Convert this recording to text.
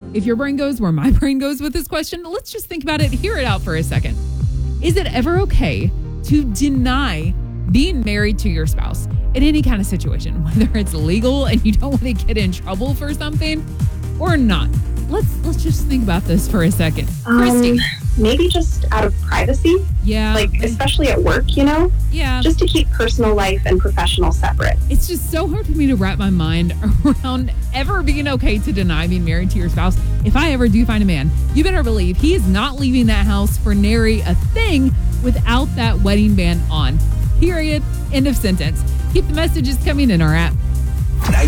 If your brain goes where my brain goes with this question, let's just think about it, hear it out for a second. Is it ever okay to deny being married to your spouse in any kind of situation, whether it's legal and you don't want to get in trouble for something or not? Let's just think about this for a second. Christy. Maybe just out of privacy. Yeah. Like, especially at work, you know? Yeah. Just to keep personal life and professional separate. It's just so hard for me to wrap my mind around ever being okay to deny being married to your spouse. If I ever do find a man, you better believe he is not leaving that house for nary a thing without that wedding band on. Period. End of sentence. Keep the messages coming in our app.